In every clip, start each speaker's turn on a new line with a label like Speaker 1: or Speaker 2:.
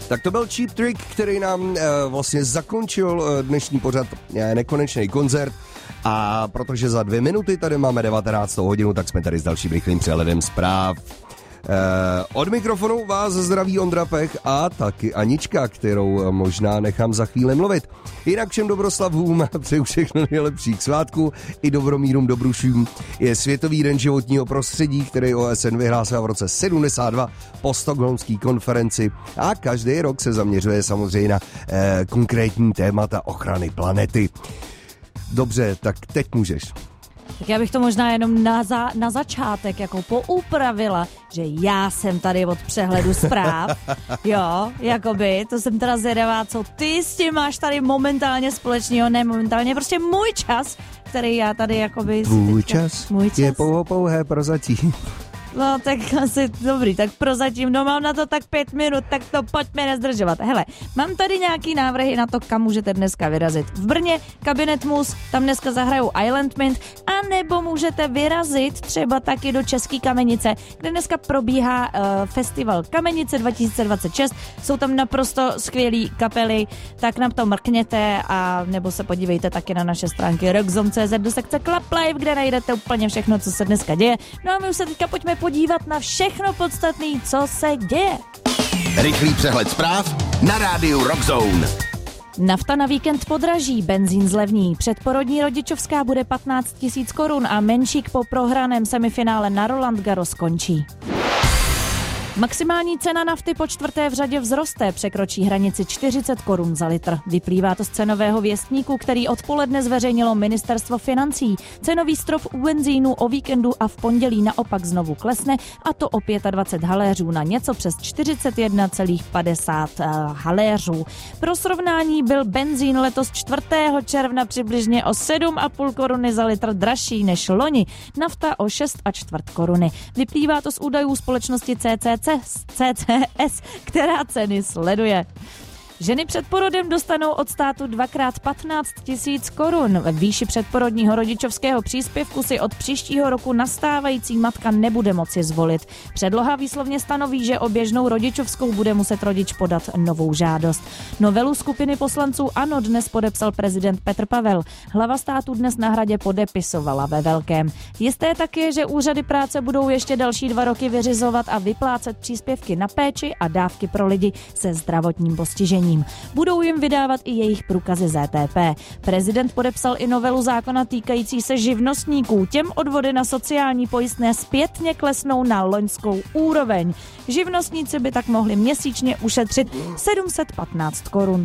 Speaker 1: Tak to byl Cheap Trick, který nám vlastně zakončil dnešní pořad Nekonečný koncert. A protože za 2 minuty tady máme 19. hodinu, tak jsme tady s dalším rychlým přehledem zpráv. Od mikrofonu vás zdraví Ondra Pech a taky Anička, kterou možná nechám za chvíli mluvit. Jinak všem dobroslavům přeju všechno nejlepší k svátku i dobromírům dobrušům. Je Světový den životního prostředí, který OSN vyhlásila v roce 72 po stockholmské konferenci a každý rok se zaměřuje samozřejmě na konkrétní témata ochrany planety. Dobře, tak teď můžeš.
Speaker 2: Tak já bych to možná jenom na začátek jako poupravila, že já jsem tady od přehledu zpráv, jo, jakoby, to jsem teda zvědavá, co ty s tím máš tady momentálně společného, ne momentálně, prostě můj čas, který já tady jakoby...
Speaker 1: Můj čas je pouhé prozatím.
Speaker 2: No, tak asi dobrý, tak prozatím, no mám na to tak 5 minut, tak to pojďme nezdržovat. Hele, mám tady nějaký návrhy na to, kam můžete dneska vyrazit. V Brně Kabinet Mus, tam dneska zahrajou Island Mint, a nebo můžete vyrazit třeba taky do České Kamenice, kde dneska probíhá festival Kamenice 2026. Jsou tam naprosto skvělý kapely, tak nám to mrkněte a nebo se podívejte taky na naše stránky rockzone.cz do sekce Club Live, kde najdete úplně všechno, co se dneska děje. No a my už se teďka pojďme podívat na všechno podstatné, co se děje.
Speaker 3: Rychlý přehled zpráv na rádiu Rockzone.
Speaker 2: Nafta na víkend podraží, benzín zlevní. Předporodní rodičovská bude 15 000 korun a menšík po prohraném semifinále na Roland Garros skončí. Maximální cena nafty po 4. v řadě vzroste, překročí hranici 40 korun za litr. Vyplývá to z cenového věstníku, který odpoledne zveřejnilo ministerstvo financí. Cenový strop u benzínu o víkendu a v pondělí naopak znovu klesne, a to o 25 haléřů na něco přes 41,50 haléřů. Pro srovnání byl benzín letos 4. června přibližně o 7,5 koruny za litr dražší než loni, nafta o 6,25 koruny. Vyplývá to z údajů společnosti CCS, která ceny sleduje. Ženy před porodem dostanou od státu 2x 15 000 korun. Ve výši předporodního rodičovského příspěvku si od příštího roku nastávající matka nebude moci zvolit. Předloha výslovně stanoví, že o běžnou rodičovskou bude muset rodič podat novou žádost. Novelu skupiny poslanců ANO dnes podepsal prezident Petr Pavel. Hlava státu dnes na Hradě podepisovala ve velkém. Jisté tak je, že úřady práce budou ještě další 2 roky vyřizovat a vyplácet příspěvky na péči a dávky pro lidi se zdravotním postižením. Budou jim vydávat i jejich průkazy ZTP. Prezident podepsal i novelu zákona týkající se živnostníků. Těm odvody na sociální pojistné zpětně klesnou na loňskou úroveň. Živnostníci by tak mohli měsíčně ušetřit 715 korun.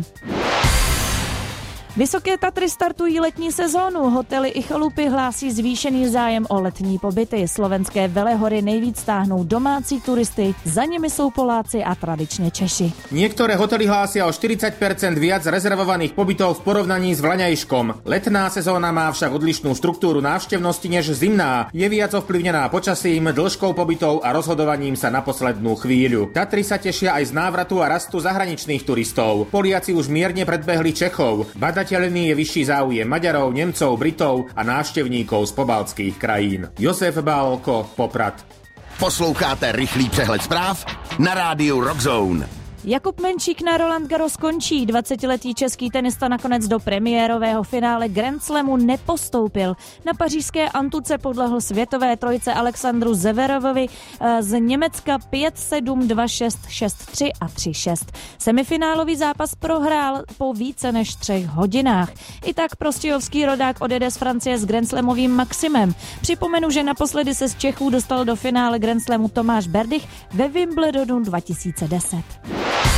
Speaker 2: Vysoké Tatry startují letní sezónu. Hotely i chalupy hlásí zvýšený zájem o letní pobyty. Slovenské Velehory nejvíc táhnou domácí turisty, za nimi jsou Poláci a tradične Češi.
Speaker 4: Niektoré hotely hlásia o 40% viac rezervovaných pobytov v porovnaní s vlaňajškom. Letná sezóna má však odlišnú štruktúru návštevnosti než zimná. Je viac ovplyvnená počasím, dĺžkou pobytov a rozhodovaním sa na poslednú chvíľu. Tatry sa tešia aj z návratu a rastu zahraničných turistov. Poliaci už mierne predbehli Čechov. Je vyšší záujem Maďarov, Nemcov, Britov a návštevníkov z pobaltských krajín. Josef Bálko, Poprad.
Speaker 3: Posloucháte rychlý přehled zpráv na rádiu Rockzone.
Speaker 2: Jakub Menšík na Roland Garros skončí. 20letý český tenista nakonec do premiérového finále Grand Slamu nepostoupil. Na pařížské Antuce podlehl světové trojce Alexandru Zverevovi z Německa 5-7, 2-6, 6-3 a 3-6. Semifinálový zápas prohrál po více než 3 hodinách. I tak prostějovský rodák odjede z Francie s Grand Slamovým maximem. Připomenu, že naposledy se z Čechů dostal do finále Grand Slamu Tomáš Berdych ve Wimbledonu 2010.